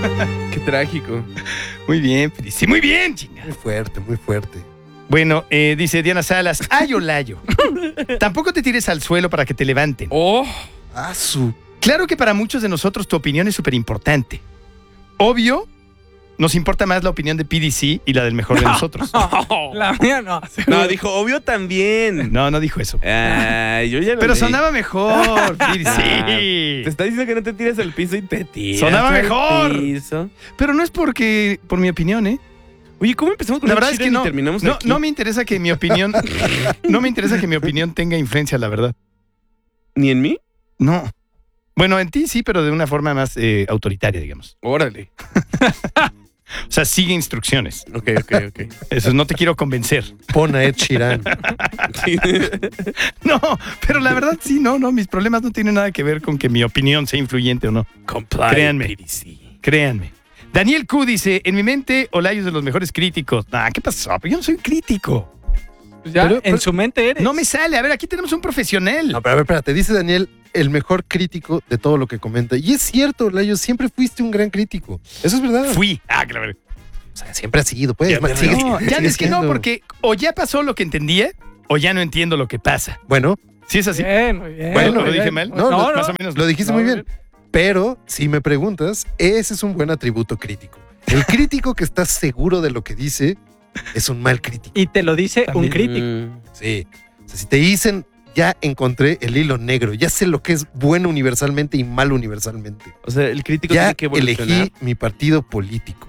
Qué trágico. Muy bien, sí, muy bien, chinga. Muy fuerte, muy fuerte. Bueno, dice Diana Salas, ay, Olayo. Tampoco te tires al suelo para que te levanten. ¡Oh! Claro que para muchos de nosotros tu opinión es súper importante. Obvio, nos importa más la opinión de PDC y la del mejor de nosotros. La mía no. No, dijo, obvio también. No dijo eso. Yo ya lo Pero leí. sonaba mejor, PDC. Te está diciendo que no te tires al piso y te tiras. Sonaba al mejor. piso. Pero no es por mi opinión, ¿eh? Oye, ¿cómo empezamos con La el verdad es que Sheeran y no, terminamos no, aquí? no me interesa que mi opinión, no me interesa que mi opinión tenga influencia, la verdad. ¿Ni en mí? No. Bueno, en ti sí, pero de una forma más autoritaria, digamos. Órale. O sea, sigue instrucciones. Ok. Eso no te quiero convencer. Pon a Ed Sheeran. Sí. No, pero la verdad sí, no, mis problemas no tienen nada que ver con que mi opinión sea influyente o no. Comply, Créanme. PDC. Créanme. Daniel Q dice, en mi mente, Olayo es de los mejores críticos. ¿Qué pasó? Pero yo no soy crítico. Pues ya, Pero- en su mente eres. No me sale. A ver, aquí tenemos un profesional. No, pero a ver, espérate. Dice Daniel, el mejor crítico de todo lo que comenta. Y es cierto, Layo, siempre fuiste un gran crítico. Eso es verdad. Fui. Claro. O sea, siempre has sido, pues. Ya, pero Sigues- No, ya sigues es que no, siendo. porque o ya pasó lo que entendía, o ya no entiendo lo que pasa. Bueno, ¿Sí es así? Bien, muy bien. Bueno, ¿lo muy dije bien. mal? No, Más o menos. lo dijiste No, muy bien. Pero, si me preguntas, ese es un buen atributo crítico. El crítico que está seguro de lo que dice es un mal crítico. Y te lo dice un crítico. Sí. O sea, si te dicen, ya encontré el hilo negro, ya sé lo que es bueno universalmente y malo universalmente. O sea, el crítico Ya tiene que evolucionar. elegí mi partido político.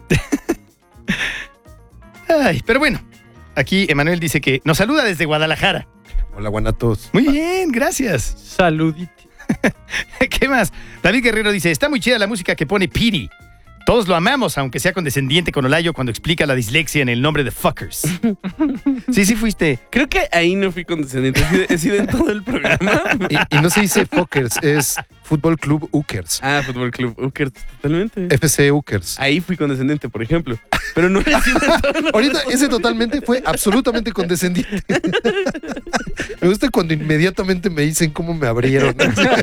Ay, pero bueno, aquí Emanuel dice que nos saluda desde Guadalajara. Hola, guanatos. Muy bien, gracias. Saludite. ¿Qué más? David Guerrero dice, está muy chida la música que pone Piri. Todos lo amamos, aunque sea condescendiente con Olayo cuando explica la dislexia en el nombre de fuckers. Sí fuiste. Creo que ahí no fui condescendiente. He sido en todo el programa. Y no se dice Fuckers, es Fútbol Club Ukers. Fútbol Club Ukers, totalmente. FC Ukers. Ahí fui condescendiente, por ejemplo. Pero no he sido en todo el Ahorita ese totalmente fue absolutamente condescendiente. Me gusta cuando inmediatamente me dicen cómo me abrieron.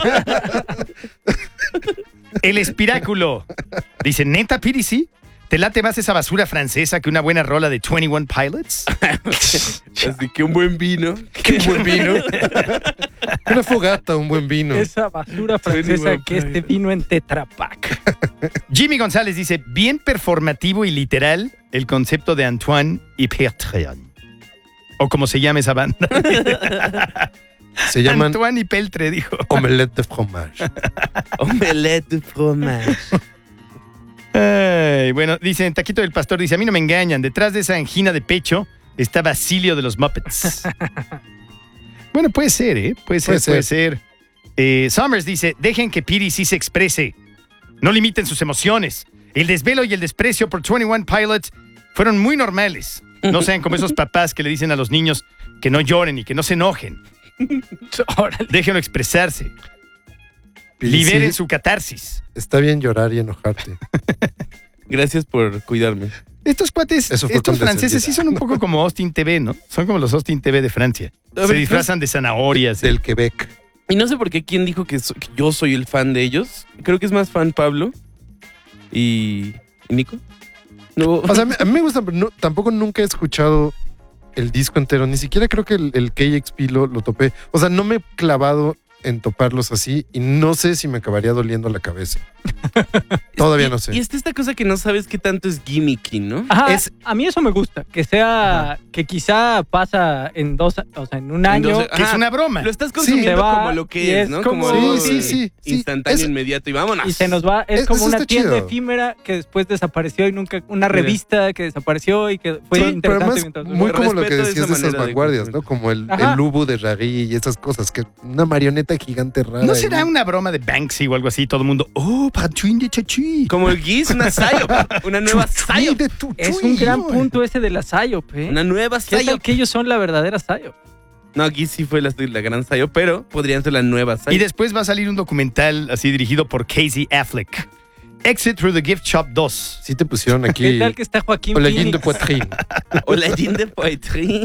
El Espiráculo. Dice, ¿neta, Piri, sí? ¿Te late más esa basura francesa que una buena rola de 21 Pilots? Así que un buen vino. Qué buen vino. Una fogata, un buen vino. Esa basura francesa Bueno, que este vino en Tetra Pak. Jimmy González dice, bien performativo y literal el concepto de Antoine y Peltre. O como se llama esa banda. Se llaman Antoine y Peltre, dijo. omelette de fromage. Omelette de fromage. Ay, bueno, dice Taquito del Pastor, dice, a mí no me engañan, detrás de esa angina de pecho está Basilio de los Muppets. Bueno, puede ser, ¿eh? Puede ser. Summers dice, dejen que Piri sí se exprese. No limiten sus emociones. El desvelo y el desprecio por 21 Pilots fueron muy normales. No sean como esos papás que le dicen a los niños que no lloren y que no se enojen. Órale. Déjenlo expresarse. Liberen su catarsis. Está bien llorar y enojarte. Gracias por cuidarme. Estos cuates, Eso fue estos condescendiente. franceses sí son un poco como Austin TV, ¿no? Son como los Austin TV de Francia. Se disfrazan de zanahorias. Del Quebec. Y no sé por qué quién dijo que yo soy el fan de ellos. Creo que es más fan Pablo y Nico. No. O sea, a mí me gustan, pero tampoco nunca he escuchado el disco entero. Ni siquiera creo que el KXP lo topé. O sea, no me he clavado en toparlos así y no sé si me acabaría doliendo la cabeza. Todavía no sé. Y está esta cosa que no sabes qué tanto es gimmicky, ¿no? Ajá, A mí eso me gusta, que sea, que quizá pasa en en un año. Entonces, Que es una broma. Lo estás consumiendo se va, como lo y que es, es ¿no? como- algo Sí. instantáneo, Eso- inmediato y vámonos. Y se nos va, es como Eso una está tienda chido. efímera que después desapareció y nunca, una Mira. revista que desapareció y que fue Sí, pero interesante además, mientras muy duró. como lo que Respeto decías esa de esas manera de vanguardias, ¿no? consumir. Como el Ajá. Lubu de Rari y esas cosas, que una marioneta gigante rara. ¿No ahí. será una broma de Banksy o algo así? Todo el mundo, Pachuín de Chachi. Como el Giz, una Psyop. Una nueva Chuchuy Psyop. de tu Es chuy. un gran punto ese de la PSYOP, ¿eh? Una nueva ¿Qué tal Psyop. que ellos son la verdadera PSYOP? No, Giz sí fue la gran Psyop, pero podrían ser la nueva Psyop. Y después va a salir un documental así dirigido por Casey Affleck. Exit Through the Gift Shop 2. Sí te pusieron aquí. ¿Qué tal que está Joaquín Olayín de Phoenix? Poitrin. O la Jean de Poitrin.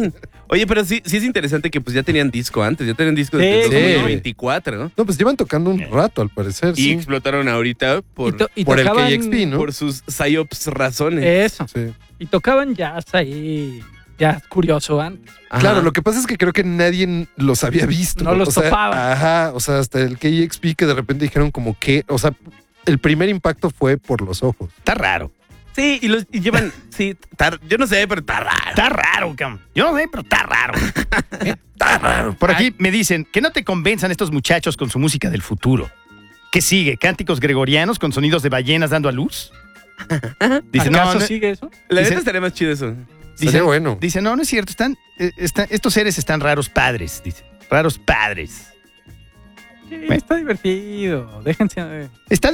Oye, pero sí es interesante que pues ya tenían disco antes, ya tenían disco desde Sí. 2024, ¿no? No, pues llevan tocando un rato, al parecer. Y Sí. explotaron ahorita por Por el tocaban- KXP, ¿no? por sus psyops razones. Eso. Sí. Y tocaban jazz ahí, ya curioso antes. Ajá. Claro, lo que pasa es que creo que nadie los había visto. No los o sea, topaba. Ajá, o sea, hasta el KXP que de repente dijeron como que, o sea, el primer impacto fue por los ojos. Está raro. Sí, y llevan, sí, yo no sé, pero está raro. Está raro, cabrón. Yo no sé, pero está raro. Está raro. Por aquí me dicen que no te convenzan estos muchachos con su música del futuro. ¿Qué sigue? ¿Cánticos gregorianos con sonidos de ballenas dando a luz? Dice, ¿Acaso no, sigue eso? La Dice- neta estaría más chido eso. Sería bueno. Dice, no es cierto. Estos seres están raros padres. Dice, raros padres. Sí, Bueno. está divertido. Déjense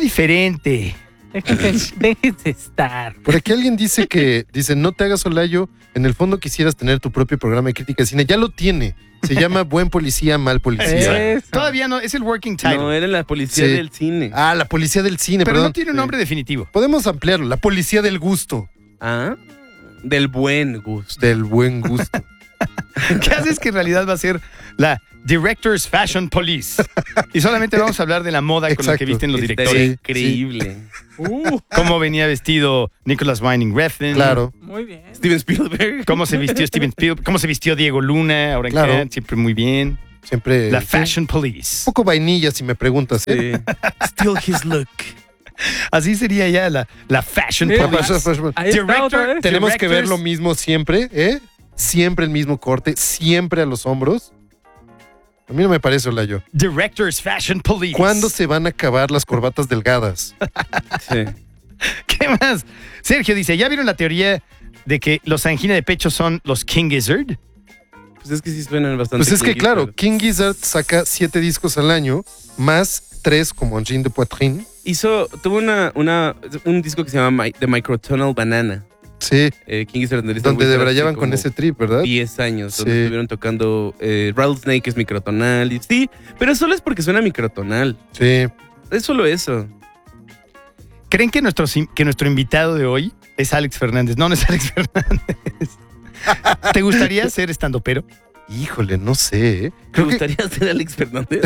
déjense estar. Por aquí alguien dice no te hagas Olayo, en el fondo quisieras tener tu propio programa de crítica de cine. Ya lo tiene. Se llama Buen Policía, Mal Policía. Eso. Todavía no, es el working title. No, era la policía Sí. del cine. Ah, la policía del cine, pero perdón. no tiene un nombre definitivo. Podemos ampliarlo. La policía del gusto. Ah, del buen gusto. Del buen gusto. ¿Qué haces que en realidad va a ser la Director's Fashion Police? Y solamente vamos a hablar de la moda con la que Exacto. visten los Estaría directores. increíble. Cómo venía vestido Nicholas Winding Refn. Claro. Muy bien. Steven Spielberg. Cómo se vistió Steven Spielberg. Cómo se vistió Diego Luna. Ahora en Claro. Cannes, siempre muy bien. Siempre. La sí. Fashion Un Police. poco vainilla, si me preguntas. ¿eh? Sí. Still his look. Así sería ya la Fashion Sí. Police. Ahí está Director- otra vez. Tenemos que ver Directors- lo mismo siempre, ¿eh? Siempre el mismo corte, siempre a los hombros. A mí no me parece, Olayo. Director's Fashion Police. ¿Cuándo se van a acabar las corbatas delgadas? Sí. ¿Qué más? Sergio dice, ¿ya vieron la teoría de que los angina de pecho son los King Gizzard? Pues es que sí suenan bastante. Pues es que, kinky, claro, pero- King Gizzard saca 7 discos al año, más 3 como Angine de Poitrine. Tuvo un disco que se llama The Microtonal Banana. Sí, King Gizzard and the donde Wizard debrayaban hace con como ese trip, ¿verdad? 10 años, Sí. donde estuvieron tocando Rattlesnake, que es microtonal. Y, sí, pero solo es porque suena microtonal. Sí. Es solo eso. ¿Creen que nuestro invitado de hoy es Alex Fernández? No es Alex Fernández. ¿Te gustaría ser estandopero? Híjole, no sé, ¿eh? ¿Te Creo que gustaría ser Alex Fernández?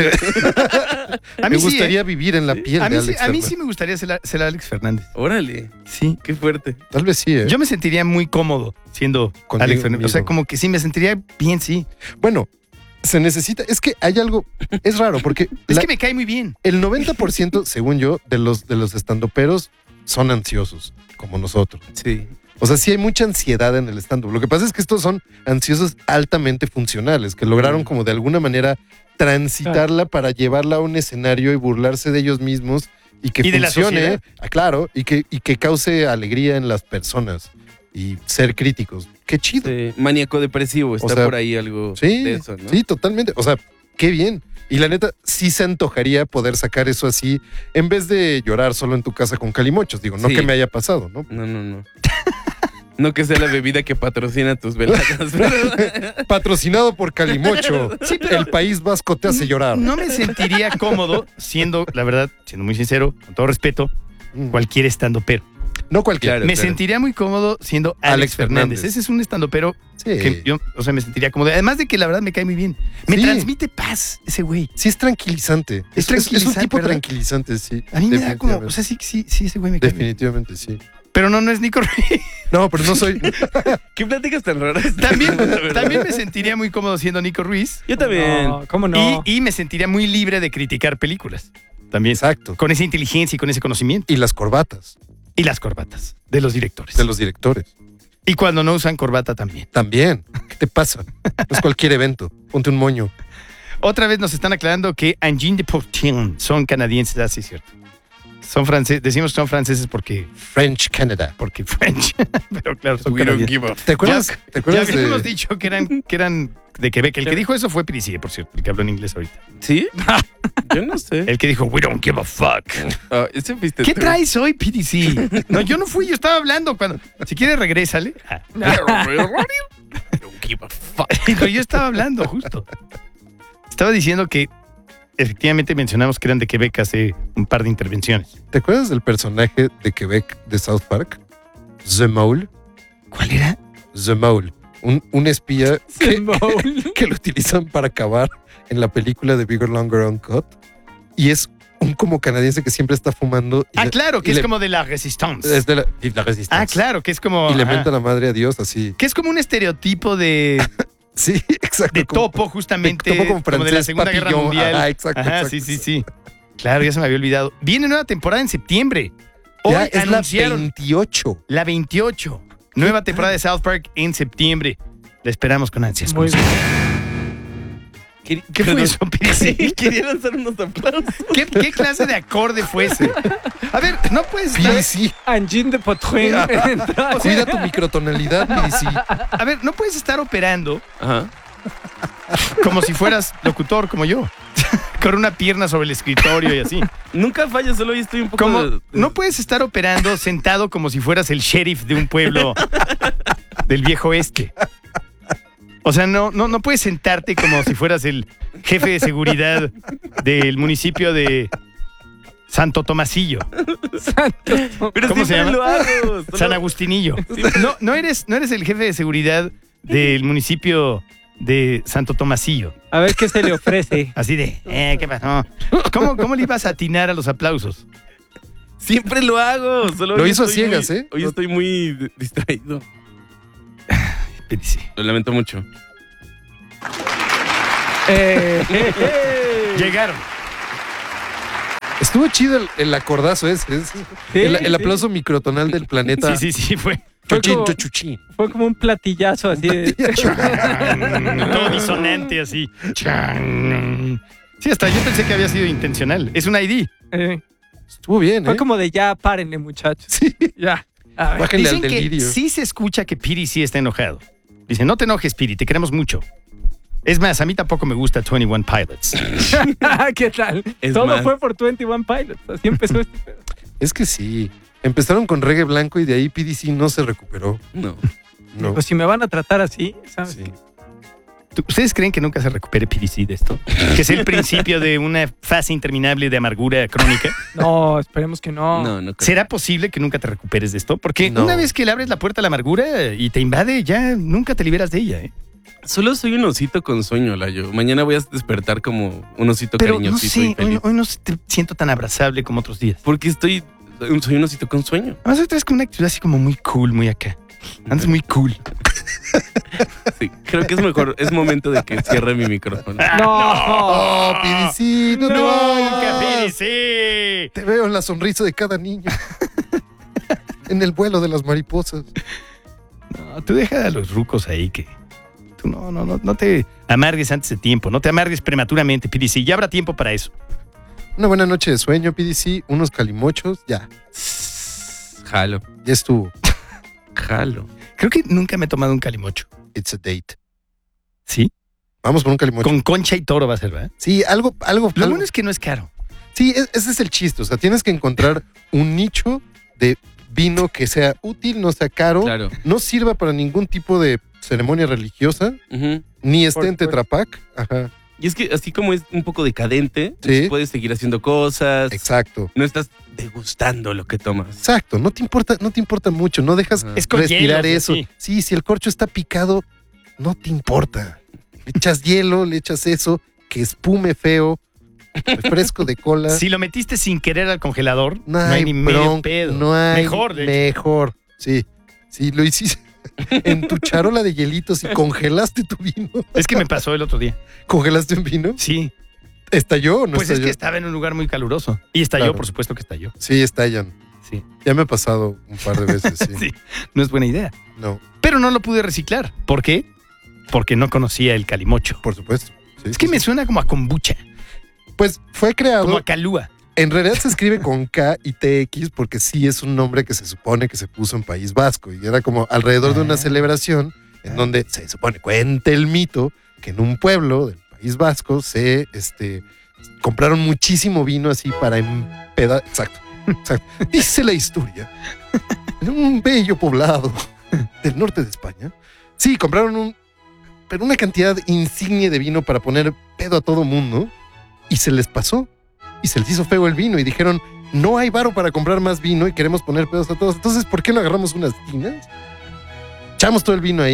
A me mí sí, gustaría vivir en la piel A de mí, sí, Alex a mí Fernández. sí me gustaría ser Alex Fernández. Órale, Sí. qué fuerte. Tal vez sí, ¿eh? Yo me sentiría muy cómodo siendo Conmigo Alex Fernández. O sea, mismo. como que sí, me sentiría bien, sí. Bueno, se necesita... Es que hay algo... Es raro, porque Es la- que me cae muy bien. el 90%, según yo, de los estandoperos son ansiosos, como nosotros. Sí. O sea, sí hay mucha ansiedad en el stand-up. Lo que pasa es que estos son ansiosos altamente funcionales, que lograron como de alguna manera transitarla para llevarla a un escenario y burlarse de ellos mismos y que Y de la funcione, sociedad. claro, y que cause alegría en las personas y ser críticos. Qué chido. Sí. Maníaco depresivo, está sea, por ahí algo Sí, de eso, ¿no? sí, totalmente. O sea, qué bien. Y la neta, sí se antojaría poder sacar eso así, en vez de llorar solo en tu casa con calimochos. Digo, no Sí. que me haya pasado, ¿no? No. No que sea la bebida que patrocina tus veladas. Patrocinado por Calimocho. Sí, pero- El País Vasco te hace llorar. No me sentiría cómodo siendo, la verdad, siendo muy sincero, con todo respeto, Mm. cualquier estandopero. No cualquiera. Claro. Me sentiría muy cómodo siendo Alex, Alex Fernández. Fernández. Ese es un estandopero Sí. que yo, o sea, me sentiría cómodo. Además de que la verdad me cae muy bien. Me Sí. transmite paz ese güey. Sí, es tranquilizante. Es un tranquilizante, tipo ¿verdad? tranquilizante, sí. A mí me da como, o Definitivamente. sea, sí, ese güey me cae bien. Definitivamente, sí. Pero no es Nico Rey. No, pero no soy. ¿Qué pláticas tan raras? También, La verdad. también me sentiría muy cómodo siendo Nico Ruiz. Yo también. No, ¿cómo no? Y me sentiría muy libre de criticar películas. También. Exacto. Con esa inteligencia y con ese conocimiento. Y las corbatas Y las corbatas de los directores. de los directores. Y cuando no usan corbata también. También. ¿Qué te pasa? No es cualquier evento. Ponte un moño. Otra vez nos están aclarando que Angine de Poitrine son canadienses. Ah, sí, es cierto. Son franceses. Decimos que son franceses porque French Canada. French. Pero claro, son We don't canadienses. give a ¿Te acuerdas? Ya, ¿Te acuerdas ya habíamos de.? dicho que eran de Quebec. El que dijo eso fue Piricier, por cierto, el que habló en inglés ahorita. ¿Sí? Yo no sé. El que dijo, we don't give a fuck. Ah, ese fuiste ¿Qué tú. traes hoy, PDC? No, yo no fui, yo estaba hablando cuando. Si quieres, regrésale. Don't give a fuck. Pero yo estaba hablando, justo. Estaba diciendo que efectivamente mencionamos que eran de Quebec hace un par de intervenciones. ¿Te acuerdas del personaje de Quebec de South Park? The Mole. ¿Cuál era? The Mole. un espía Simone. que lo utilizan para acabar en la película de Bigger, Longer, Uncut. Y es un como canadiense que siempre está fumando. Ah, claro, que y es le- como de la Resistance. Es de la Resistance. Ah, claro, que es como... Y le ajá. menta la madre a Dios así. Que es como un estereotipo de Sí, exacto. como- topo, justamente. de topo como como de la francés, Segunda Guerra papillon. Mundial. Ajá, exacto, exacto. sí. Claro, ya se me había olvidado. Viene nueva temporada en septiembre. Hoy Ya es la anunciaron 28. la 28. Nueva temporada de South Park en septiembre. La esperamos con ansias. Muy bien. ¿Qué fue eso, Piri? Sí, quería lanzar unos aplausos. ¿Qué clase de acorde fue ese? A ver, no puedes estar, Sí. Angine de Poitrin. Cuida tu microtonalidad, sí. a ver, no puedes estar operando Ajá. como si fueras locutor como yo. Con una pierna sobre el escritorio y así. Nunca fallo, solo hoy estoy un poco... Como, no puedes estar operando sentado como si fueras el sheriff de un pueblo del viejo oeste. O sea, no puedes sentarte como si fueras el jefe de seguridad del municipio de Santo Tomasillo. Pero ¿Cómo se siempre llama? lo hago. solo- San Agustinillo. No eres el jefe de seguridad del municipio de Santo Tomasillo. A ver qué se le ofrece. Así de, ¿qué pasó? ¿Cómo le ibas a atinar a los aplausos? Siempre lo hago. Solo Lo hoy hizo a estoy ciegas, muy- ¿eh? Hoy estoy muy distraído. Sí. Lo lamento mucho. Llegaron. Estuvo chido el acordazo ese. El aplauso microtonal del planeta. Sí, fue. Fue Chuchín, como- chuchín. Fue como un platillazo así de... Todo disonante así. Chan. Sí, hasta yo pensé que había sido intencional. Es un ID. Estuvo bien, Fue ¿eh? como de ya, párenle, muchachos. Sí. Ya. A ver. Bájenle al Dicen que delirio. sí se escucha que Piri sí está enojado. Dice, no te enojes, Piri, te queremos mucho. Es más, a mí tampoco me gusta 21 Pilots. ¿Qué tal? Es Todo más. fue por 21 Pilots. Así empezó este pedo. Es que sí. Empezaron con reggae blanco y de ahí PDC no se recuperó. No. No. Pues si me van a tratar así, ¿sabes? Sí. ¿Ustedes creen que nunca se recupere PDC de esto? ¿Que es el principio de una fase interminable de amargura crónica? No, esperemos que no. No creo. ¿Será posible que nunca te recuperes de esto? Porque No. una vez que le abres la puerta a la amargura y te invade, ya nunca te liberas de ella, ¿eh? Solo soy un osito con sueño, Layo. Mañana voy a despertar como un osito Pero no cariñosito sé, y feliz. hoy no te siento tan abrazable como otros días. Porque soy un osito con sueño. Además, hoy traes con una actitud así como muy cool, muy acá. Andas muy cool. Sí, creo que es mejor, es momento de que cierre mi micrófono. No. Oh, PDC, no te ¡Nunca, vayas. PDC! Te veo en la sonrisa de cada niño. En el vuelo de las mariposas. No, tú deja a los rucos ahí que... Tú no te amargues antes de tiempo. No te amargues prematuramente, PDC. Ya habrá tiempo para eso. Una buena noche de sueño, PDC. Unos calimochos. Ya. Jalo, Ya estuvo. jalo. Creo que nunca me he tomado un calimocho. It's a date. ¿Sí? Vamos por un calimocho. Con concha y toro va a ser, ¿verdad? Sí, algo. Lo algo- bueno es que no es caro. Sí, ese es el chiste. O sea, tienes que encontrar un nicho de vino que sea útil, no sea caro, Claro. no sirva para ningún tipo de ceremonia religiosa, Ujú. ni esté Por en Tetra Pak. Ajá, Y es que así como es un poco decadente, Sí. pues puedes seguir haciendo cosas. exacto. No estás degustando lo que tomas. Exacto, no te importa mucho, no dejas Ajá. Es con respirar hielos y eso. así. Sí, si el corcho está picado, no te importa. Le echas hielo, le echas eso, que espume feo, refresco de cola. Si lo metiste sin querer al congelador, no no hay ni medio bronca, pedo. no hay Mejor, de hecho. mejor. Sí, sí, lo hiciste en tu charola de hielitos y congelaste tu vino. Es que me pasó el otro día. ¿Congelaste un vino? Sí. ¿Estalló o no Pues es estalló? que estaba en un lugar muy caluroso. Y estalló, Claro. por supuesto que estalló. Sí, estallan. Sí. Ya me ha pasado un par de veces, sí. Sí. No es buena idea. No, Pero no lo pude reciclar. ¿Por qué? Porque no conocía el calimocho. por supuesto. Sí, Es que sí, me sí. suena como a kombucha, Pues fue creado, como a calúa. en realidad se escribe con K y TX porque sí es un nombre que se supone que se puso en País Vasco y era como alrededor de una celebración en donde se supone, cuenta el mito, que en un pueblo del País Vasco se compraron muchísimo vino así para empedar. Exacto. Dice la historia. En un bello poblado del norte de España. Sí, compraron pero una cantidad insignia de vino para poner pedo a todo mundo y se les pasó y se les hizo feo el vino y dijeron, no hay varo para comprar más vino y queremos poner pedos a todos. Entonces, ¿por qué no agarramos unas tinas? Echamos todo el vino ahí y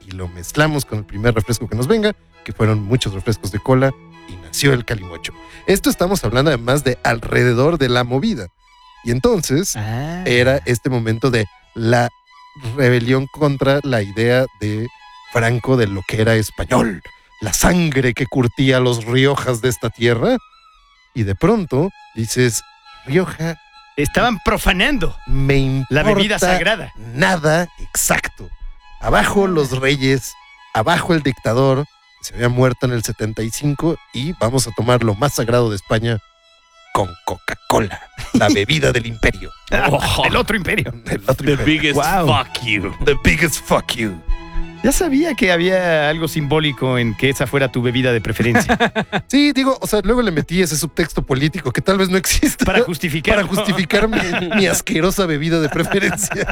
y lo mezclamos con el primer refresco que nos venga, que fueron muchos refrescos de cola, y nació el calimocho. Esto estamos hablando además de alrededor de la movida. Y entonces era este momento de la rebelión contra la idea de Franco de lo que era español, la sangre que curtía los Riojas de esta tierra. Y de pronto dices, Rioja, estaban profanando me importa la bebida sagrada. Nada, exacto. Abajo los reyes, abajo el dictador, se había muerto en el 75 y vamos a tomar lo más sagrado de España con Coca-Cola, la bebida del imperio. El otro imperio. El otro The imperio. biggest Wow. fuck you. The biggest fuck you. Ya sabía que había algo simbólico en que esa fuera tu bebida de preferencia. Sí, digo, o sea, luego le metí ese subtexto político que tal vez no exista. Para justificar. Para justificar mi asquerosa bebida de preferencia.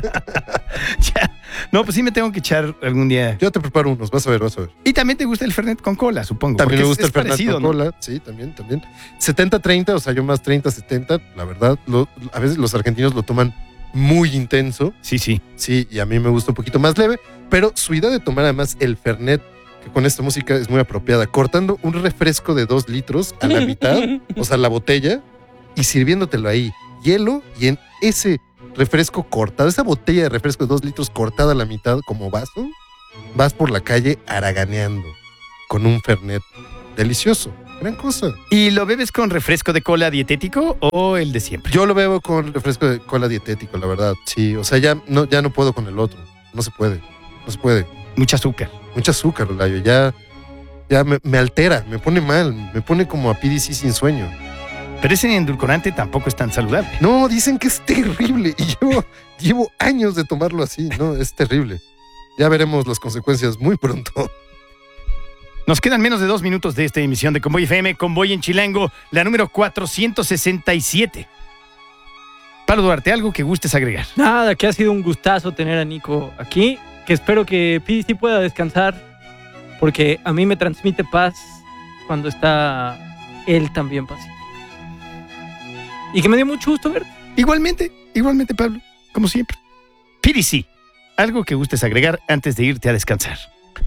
Ya. No, pues sí me tengo que echar algún día. Yo te preparo unos, vas a ver. Y también te gusta el Fernet con cola, supongo. También porque me gusta es el Fernet parecido, con ¿no? cola. Sí, también. 70-30, o sea, yo más 30-70, la verdad. A veces los argentinos lo toman muy intenso. Sí, sí. Sí, y a mí me gusta un poquito más leve. Pero su idea de tomar además el Fernet, que con esta música es muy apropiada, cortando un refresco de 2 litros a la mitad, o sea, la botella, y sirviéndotelo ahí. Hielo, y en ese refresco cortado, esa botella de refresco de 2 litros cortada a la mitad como vaso, vas por la calle haraganeando con un Fernet delicioso. Gran cosa. ¿Y lo bebes con refresco de cola dietético o el de siempre? Yo lo bebo con refresco de cola dietético, la verdad. Sí, o sea, ya no puedo con el otro. No se puede. Mucho azúcar. Mucho azúcar, Layo. Ya me altera, me pone mal, me pone como a PDC sin sueño. Pero ese endulcorante tampoco es tan saludable. No, dicen que es terrible. Y yo llevo años de tomarlo así. No, es terrible. Ya veremos las consecuencias muy pronto. Nos quedan menos de 2 minutos de esta emisión de Convoy FM, Convoy en Chilango, la número 467. Pablo Duarte, ¿algo que gustes agregar? Nada, que ha sido un gustazo tener a Nico aquí. Que espero que PDC pueda descansar, porque a mí me transmite paz cuando está él también pacífico. Y que me dio mucho gusto ver. Igualmente, Pablo, como siempre. PDC, algo que gustes agregar antes de irte a descansar.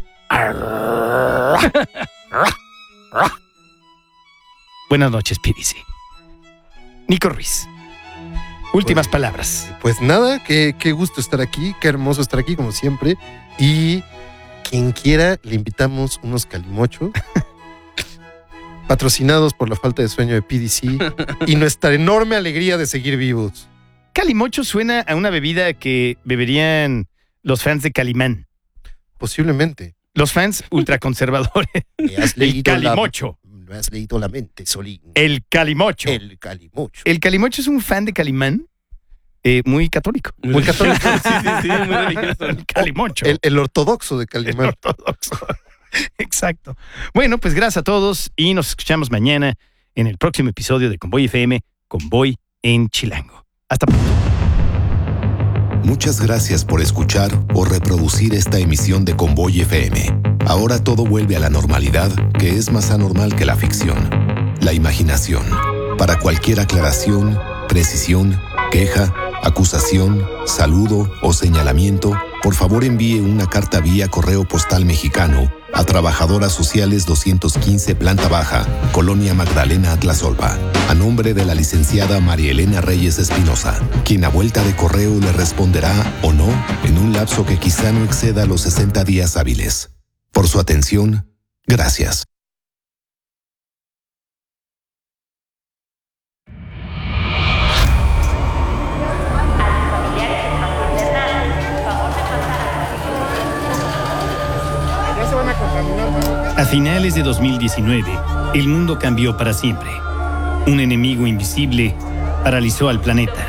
Buenas noches, PDC. Nico Ruiz. Últimas palabras. Pues nada, qué gusto estar aquí, qué hermoso estar aquí como siempre. Y quien quiera, le invitamos unos calimochos patrocinados por la falta de sueño de PDC y nuestra enorme alegría de seguir vivos. Calimocho suena a una bebida que beberían los fans de Calimán. Posiblemente. Los fans ultraconservadores. El calimocho. No has leído la mente, Solín. El calimocho. El calimocho. El calimocho es un fan de Calimán muy católico. Muy católico. Sí, muy religioso. El calimocho. El ortodoxo de El Calimán. ortodoxo. Exacto. Bueno, pues gracias a todos y nos escuchamos mañana en el próximo episodio de Convoy FM, Convoy en Chilango. Hasta pronto. Muchas gracias por escuchar o reproducir esta emisión de Convoy FM. Ahora todo vuelve a la normalidad, que es más anormal que la ficción. La imaginación. Para cualquier aclaración, precisión, queja, acusación, saludo o señalamiento, por favor envíe una carta vía correo postal mexicano a Trabajadoras Sociales 215 Planta Baja, Colonia Magdalena Atlasolpa, a nombre de la licenciada María Elena Reyes Espinosa, quien a vuelta de correo le responderá o no en un lapso que quizá no exceda los 60 días hábiles. Por su atención, gracias. A finales de 2019, el mundo cambió para siempre. Un enemigo invisible paralizó al planeta.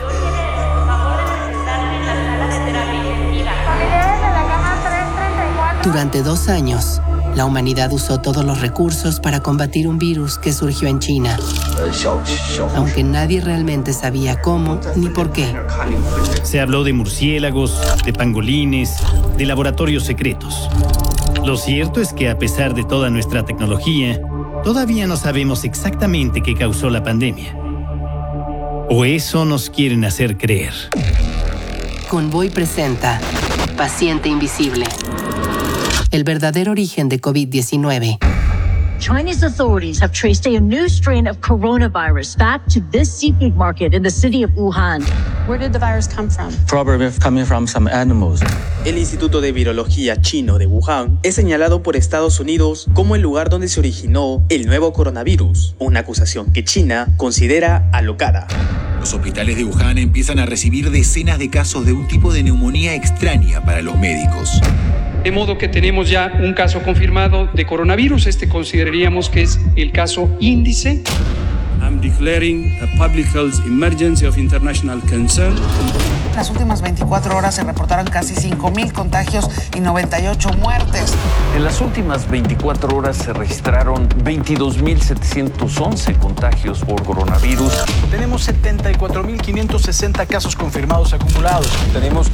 Durante 2 años, la humanidad usó todos los recursos para combatir un virus que surgió en China, aunque nadie realmente sabía cómo ni por qué. Se habló de murciélagos, de pangolines, de laboratorios secretos. Lo cierto es que a pesar de toda nuestra tecnología, todavía no sabemos exactamente qué causó la pandemia. O eso nos quieren hacer creer. Convoy presenta Paciente Invisible. El verdadero origen de COVID-19. Chinese authorities have traced a new strain of coronavirus back to this seafood market in the city of Wuhan. Where did the virus come from? Probably coming from some animals. El Instituto de Virología chino de Wuhan es señalado por Estados Unidos como el lugar donde se originó el nuevo coronavirus, una acusación que China considera alocada. Los hospitales de Wuhan empiezan a recibir decenas de casos de un tipo de neumonía extraña para los médicos. De modo que tenemos ya un caso confirmado de coronavirus. Este consideraríamos que es el caso índice. I'm declaring a public health emergency of international concern. En las últimas 24 horas se reportaron casi 5,000 contagios y 98 muertes. En las últimas 24 horas se registraron 22.711 contagios por coronavirus. Tenemos 74.560 casos confirmados acumulados. Tenemos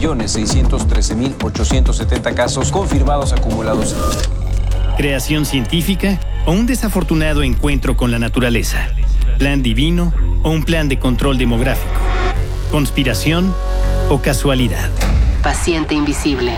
5.613.870 casos confirmados acumulados. Creación científica o un desafortunado encuentro con la naturaleza. Plan divino o un plan de control demográfico. Conspiración o casualidad. Paciente invisible.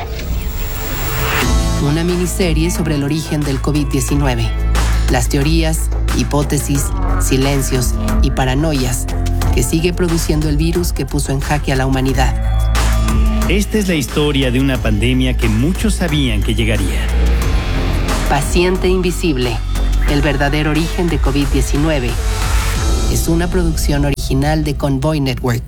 Una miniserie sobre el origen del COVID-19. Las teorías, hipótesis, silencios y paranoias que sigue produciendo el virus que puso en jaque a la humanidad. Esta es la historia de una pandemia que muchos sabían que llegaría. Paciente invisible. El verdadero origen de COVID-19. Es una producción original de Convoy Network.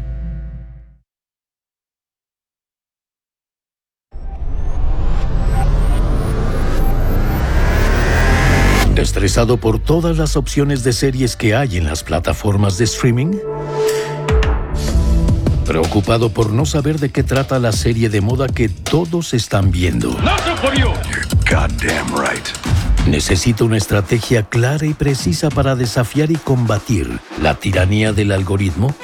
¿Estresado por todas las opciones de series que hay en las plataformas de streaming? ¿Preocupado por no saber de qué trata la serie de moda que todos están viendo? You're goddamn right. ¿Necesita una estrategia clara y precisa para desafiar y combatir la tiranía del algoritmo?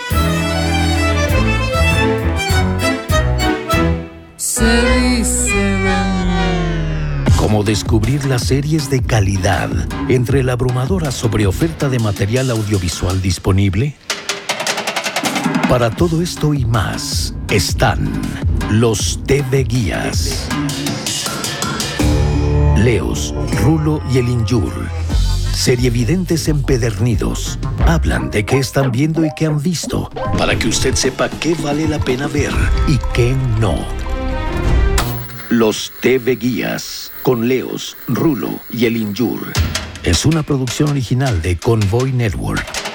¿Cómo descubrir las series de calidad entre la abrumadora sobreoferta de material audiovisual disponible? Para todo esto y más, están los TV Guías. Leos, Rulo y el Injur, serievidentes empedernidos, hablan de qué están viendo y qué han visto, para que usted sepa qué vale la pena ver y qué no. Los TV Guías, con Leos, Rulo y el Injur, es una producción original de Convoy Network.